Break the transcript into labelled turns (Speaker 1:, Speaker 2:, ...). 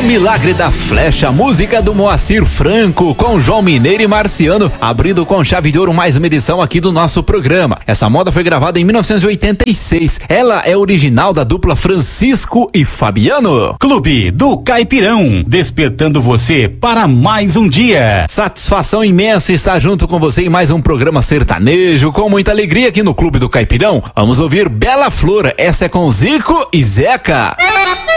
Speaker 1: Milagre da Flecha, música do Moacir Franco, com João Mineiro e Marciano, abrindo com chave de ouro mais uma edição aqui do nosso programa. Essa moda foi gravada em 1986. Ela é original da dupla Francisco e Fabiano.
Speaker 2: Clube do Caipirão, despertando você para mais um dia.
Speaker 1: Satisfação imensa estar junto com você em mais um programa sertanejo, com muita alegria aqui no Clube do Caipirão. Vamos ouvir Bela Flor, essa é com Zico e Zeca.